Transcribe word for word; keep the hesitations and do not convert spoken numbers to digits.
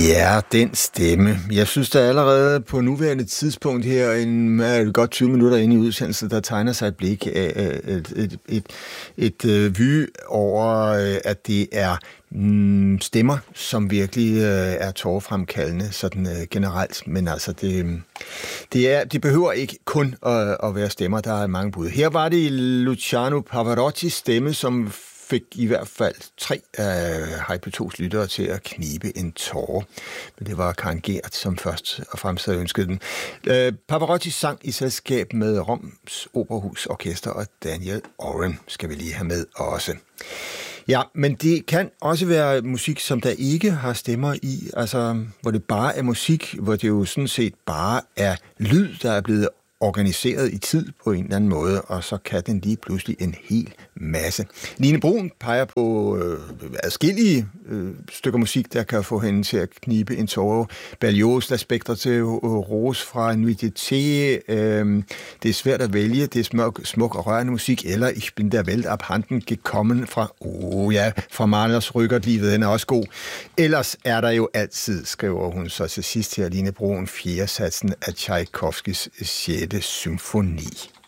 Ja, den stemme. Jeg synes, der allerede på nuværende tidspunkt her, en godt tyve minutter inde i udsendelsen, der tegner sig et blik af et, et, et, et, et vy over, at det er mm, stemmer, som virkelig er tårerfremkaldende sådan generelt. Men altså, det, det, er, det behøver ikke kun at, at være stemmer, der er mange bud. Her var det Luciano Pavarottis stemme, som fik i hvert fald tre af Hej P to's lyttere til at knibe en tåre. Men det var Karen Gert, som først og fremmest havde ønsket den. Øh, Pavarotti sang i selskab med Roms Operahus Orkester, og Daniel Oren skal vi lige have med også. Ja, men det kan også være musik, som der ikke har stemmer i, altså hvor det bare er musik, hvor det jo sådan set bare er lyd, der er blevet organiseret i tid på en eller anden måde, og så kan den lige pludselig en hel masse. Line Bruun peger på øh, adskillige øh, stykker musik, der kan få hende til at knibe en tåre. Berlioz, L'aspectre til Rose fra Nuit d'été. Øh, det er svært at vælge. Det er smuk, smuk og rørende musik. Eller Ich bin der Welt abhanden gekommen fra, oh ja, fra Mahlers Rückert-livet. Den er også god. Ellers er der jo altid, skriver hun så til sidst her, Line Bruun, fjerde satsen af Tchaikovskis sjette symfoni.